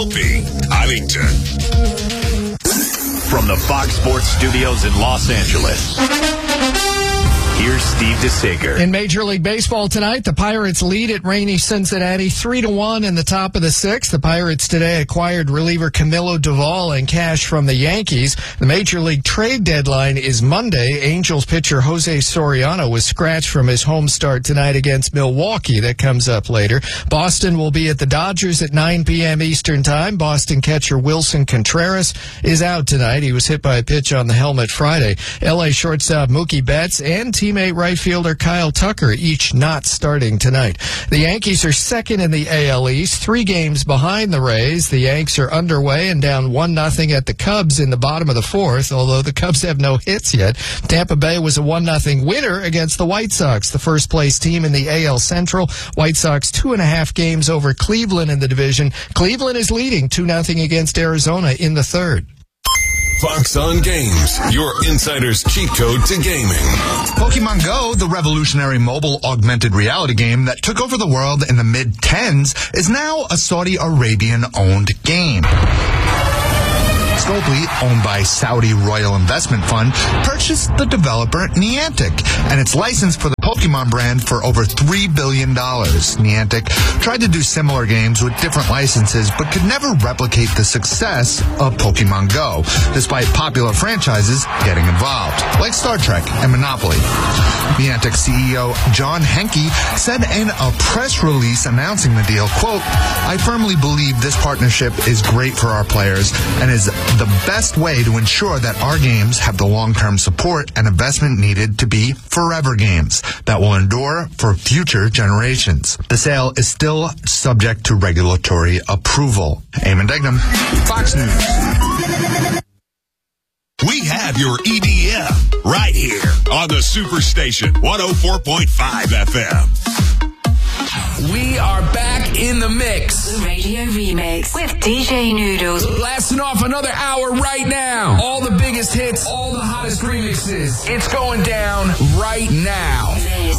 Opie, Huntington. From the Fox Sports Studios in Los Angeles, here's Steve DeSager. In Major League Baseball tonight, the Pirates lead at rainy Cincinnati 3-1 in the top of the sixth. The Pirates today acquired reliever Camilo Doval and cash from the Yankees. The Major League trade deadline is Monday. Angels pitcher Jose Soriano was scratched from his home start tonight against Milwaukee. That comes up later. Boston will be at the Dodgers at 9 p.m. Eastern Time. Boston catcher Wilson Contreras is out tonight. He was hit by a pitch on the helmet Friday. L.A. shortstop Mookie Betts and teammate right fielder Kyle Tucker, each not starting tonight. The Yankees are second in the AL East, 3 games behind the Rays. The Yanks are underway and down 1-0 at the Cubs in the bottom of the fourth, although the Cubs have no hits yet. Tampa Bay was a 1-0 winner against the White Sox, the first-place team in the AL Central. White Sox 2.5 games over Cleveland in the division. Cleveland is leading 2-0 against Arizona in the third. Fox on Games, your insider's cheat code to gaming. Pokemon Go, the revolutionary mobile augmented reality game that took over the world in the mid-10s, is now a Saudi Arabian-owned game. Scopely, owned by Saudi Royal Investment Fund, purchased the developer Niantic and its license for the Pokemon brand for over $3 billion. Niantic tried to do similar games with different licenses, but could never replicate the success of Pokemon Go, despite popular franchises getting involved, like Star Trek and Monopoly. Niantic CEO John Henke said in a press release announcing the deal, quote, "I firmly believe this partnership is great for our players and is the best way to ensure that our games have the long-term support and investment needed to be forever games that will endure for future generations. The sale is still subject to regulatory approval." Eamon Dignam, Fox News. We have your EDM right here on the Superstation 104.5 FM. We are back in the mix. The Radio Remix with DJ Noodles. Blasting off another hour right now. All the biggest hits, all the hottest remixes. It's going down right now.